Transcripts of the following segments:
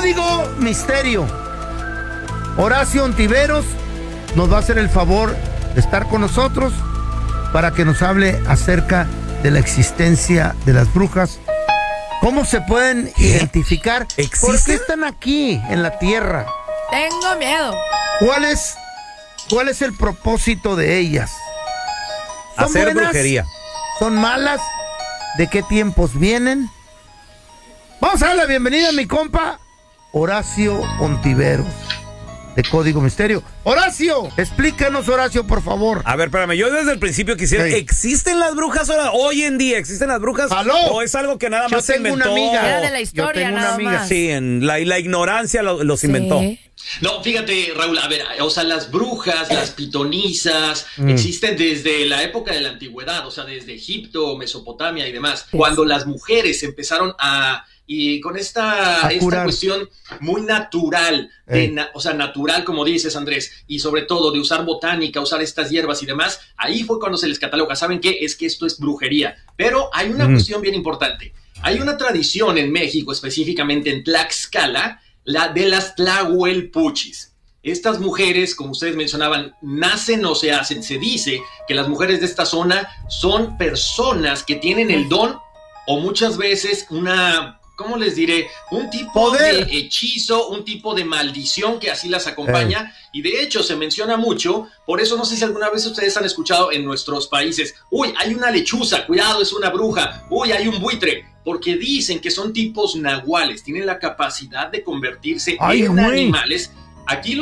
Código Misterio. Horacio Ontiveros nos va a hacer el favor de estar con nosotros para que nos hable acerca de la existencia de las brujas. ¿Cómo se pueden identificar? ¿Existen? ¿Por qué están aquí en la tierra? Tengo miedo. ¿Cuál es el propósito de ellas? ¿Son Hacer buenas? brujería. ¿Son malas? ¿De qué tiempos vienen? Vamos a dar la bienvenida a mi compa Horacio Ontiveros, de Código Misterio. Horacio, explícanos, Horacio, por favor. A ver, espérame, yo desde el principio quisiera... Sí. ¿Existen las brujas ahora? Hoy en día, ¿existen las brujas? ¡Aló! ¿O es algo que nada Yo más se tengo una inventó? amiga. Era de la historia, Yo tengo una nada amiga. más. Sí, en la ignorancia los inventó. Sí. No, fíjate, Raúl, a ver, o sea, las brujas, las pitonisas, existen desde la época de la antigüedad, o sea, desde Egipto, Mesopotamia y demás. Cuando las mujeres empezaron y con esta curar. cuestión muy natural, o sea, natural, como dices, Andrés, y sobre todo de usar botánica, usar estas hierbas y demás, ahí fue cuando se les cataloga. ¿Saben qué? Es que esto es brujería. Pero hay una cuestión bien importante. Hay una tradición en México, específicamente en Tlaxcala, la de las Tlahuelpuchis. Estas mujeres, como ustedes mencionaban, nacen o se hacen. Se dice que las mujeres de esta zona son personas que tienen el don o muchas veces ¿cómo les diré? Un tipo Poder. de hechizo, un tipo de maldición que así las acompaña. Y de hecho se menciona mucho, por eso no sé si alguna vez ustedes han escuchado en nuestros países, uy, hay una lechuza, cuidado, es una bruja, uy, hay un buitre, porque dicen que son tipos nahuales, tienen la capacidad de convertirse en animales. Aquí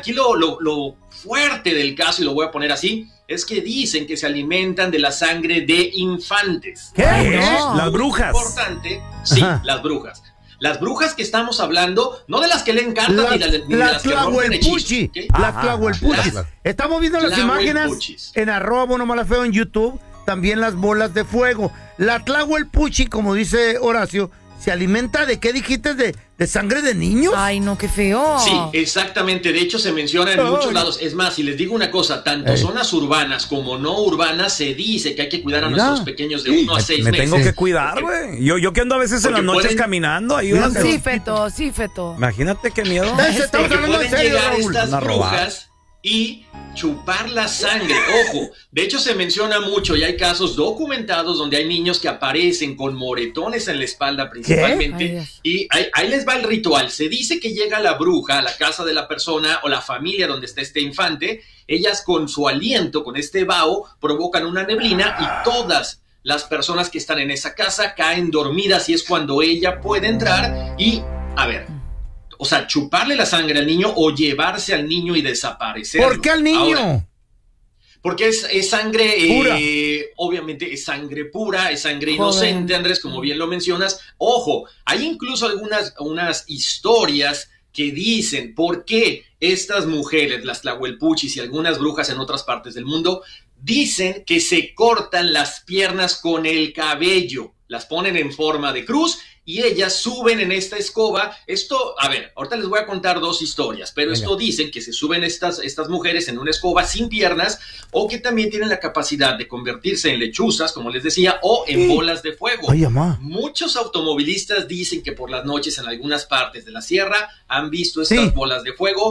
lo fuerte del caso, y lo voy a poner así, es que dicen que se alimentan de la sangre de infantes. ¿Qué? No. Las brujas. Importante, sí, Ajá. las brujas. Las brujas que estamos hablando, no de las que leen cartas ni de las que rompen hechizos. Tlahuelpuchi. ¿ok? Las Tlahuelpuchis. Las Estamos viendo las imágenes Tlahuelpuchis. en @buenomalafeo en YouTube. También las bolas de fuego. La Tlahuelpuchi, como dice Horacio, se alimenta de, ¿qué dijiste? ¿De sangre de niños? Ay, no, qué feo. Sí, exactamente. De hecho, se menciona en muchos lados. Es más, si les digo una cosa, tanto zonas urbanas como no urbanas, se dice que hay que cuidar a nuestros pequeños de 1 a 6 Me meses. tengo que cuidar, güey. Yo que ando a veces en las Porque noches pueden- caminando ahí. Sí, feto, sí, feto. Imagínate qué miedo. Estamos Porque hablando en pueden serio, llegar Raúl. estas Van a robar. brujas y chupar la sangre. Ojo, de hecho se menciona mucho y hay casos documentados donde hay niños que aparecen con moretones en la espalda principalmente. Ay, Dios. Y ahí les va el ritual. Se dice que llega la bruja a la casa de la persona o la familia donde está este infante. Ellas con su aliento, con este vaho, provocan una neblina y todas las personas que están en esa casa caen dormidas y es cuando ella puede entrar y, a ver, o sea, chuparle la sangre al niño o llevarse al niño y desaparecerlo. ¿Por qué al niño? Ahora, porque es sangre, Pura. obviamente es sangre pura, es sangre Joder. inocente, Andrés, como bien lo mencionas. Ojo, hay incluso unas historias que dicen por qué estas mujeres, las Tlahuelpuchis y algunas brujas en otras partes del mundo, dicen que se cortan las piernas con el cabello, las ponen en forma de cruz y ellas suben en esta escoba. Esto, a ver, ahorita les voy a contar 2 historias, pero esto dicen que se suben estas mujeres en una escoba sin piernas o que también tienen la capacidad de convertirse en lechuzas, como les decía, o en bolas de fuego. Ay, mamá. Muchos automovilistas dicen que por las noches en algunas partes de la sierra han visto estas bolas de fuego